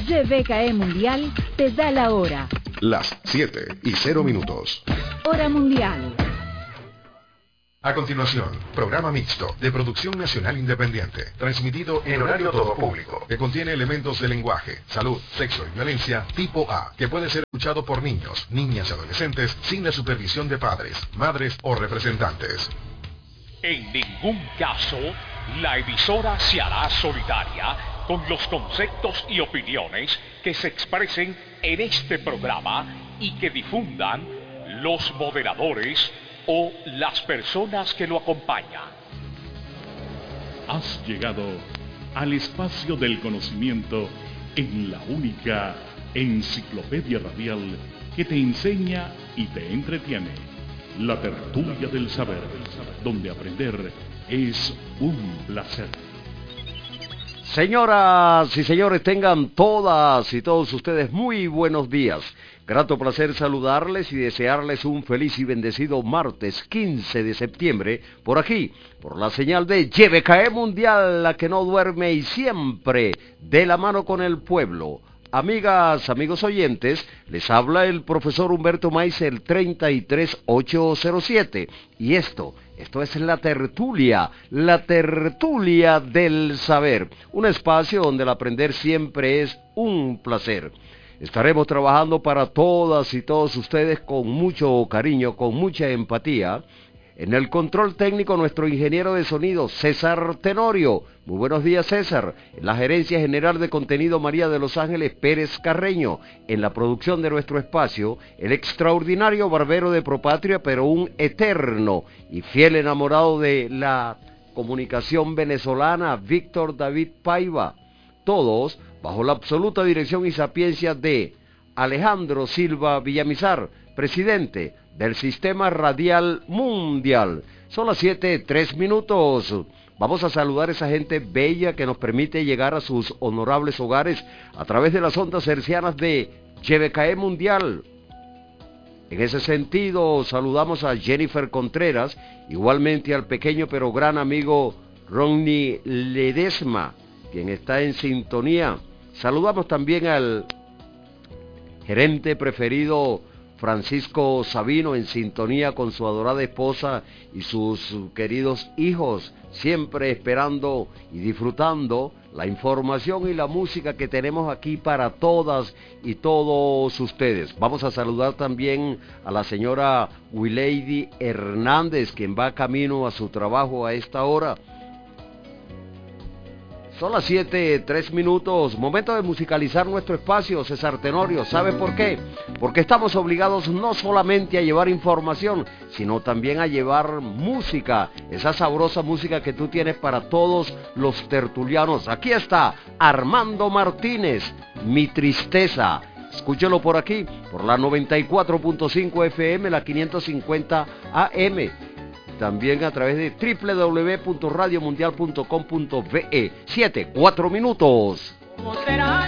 YBKE Mundial te da la hora. Las 7:00. Hora mundial. A continuación, programa mixto de producción nacional independiente, transmitido en horario todo público, que contiene elementos de lenguaje, salud, sexo y violencia tipo A, que puede ser escuchado por niños, niñas y adolescentes sin la supervisión de padres, madres o representantes. En ningún caso, la emisora se hará solidaria con los conceptos y opiniones que se expresen en este programa y que difundan los moderadores o las personas que lo acompañan. Has llegado al espacio del conocimiento en la única enciclopedia radial que te enseña y te entretiene. La tertulia del saber, donde aprender es un placer. Señoras y señores, tengan todas y todos ustedes muy buenos días. Grato placer saludarles y desearles un feliz y bendecido martes 15 de septiembre, por aquí, por la señal de YBKE Mundial, la que no duerme y siempre de la mano con el pueblo. Amigas, amigos oyentes, les habla el profesor Humberto Maiz, el 33807, y esto es la tertulia del saber, un espacio donde el aprender siempre es un placer. Estaremos trabajando para todas y todos ustedes con mucho cariño, con mucha empatía. En el control técnico, nuestro ingeniero de sonido, César Tenorio. Muy buenos días, César. En la gerencia general de contenido, María de los Ángeles Pérez Carreño. En la producción de nuestro espacio, el extraordinario barbero de Propatria, pero un eterno y fiel enamorado de la comunicación venezolana, Víctor David Paiva. Todos bajo la absoluta dirección y sapiencia de Alejandro Silva Villamizar, presidente del Sistema Radial Mundial. Son las 7:03. Vamos a saludar a esa gente bella que nos permite llegar a sus honorables hogares a través de las ondas hercianas de YBKE Mundial. En ese sentido, saludamos a Jennifer Contreras, igualmente al pequeño pero gran amigo Ronnie Ledesma, quien está en sintonía. Saludamos también al gerente preferido Francisco Sabino, en sintonía con su adorada esposa y sus queridos hijos, siempre esperando y disfrutando la información y la música que tenemos aquí para todas y todos ustedes. Vamos a saludar también a la señora Wilady Hernández, quien va camino a su trabajo a esta hora. Son las 7:03, momento de musicalizar nuestro espacio, César Tenorio. ¿Sabe por qué? Porque estamos obligados no solamente a llevar información, sino también a llevar música, esa sabrosa música que tú tienes para todos los tertulianos. Aquí está Armando Martínez, Mi Tristeza. Escúchelo por aquí, por la 94.5 FM, la 550 AM. También a través de www.radiomundial.com.be. 7:04.